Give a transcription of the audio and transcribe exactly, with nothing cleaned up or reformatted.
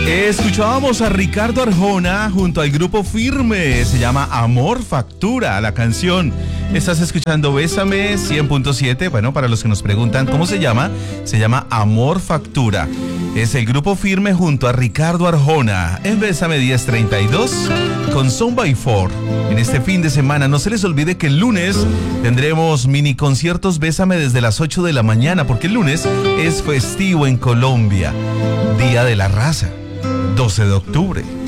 Escuchábamos a Ricardo Arjona junto al grupo Firme, se llama Amor Factura, la canción. Estás escuchando Bésame cien punto siete, bueno, para los que nos preguntan cómo se llama, se llama Amor Factura. Es el grupo Firme junto a Ricardo Arjona en Bésame diez treinta y dos con Son by Four. En este fin de semana, no se les olvide que el lunes tendremos mini conciertos Bésame desde las ocho de la mañana, porque el lunes es festivo en Colombia, Día de la Raza. doce de octubre.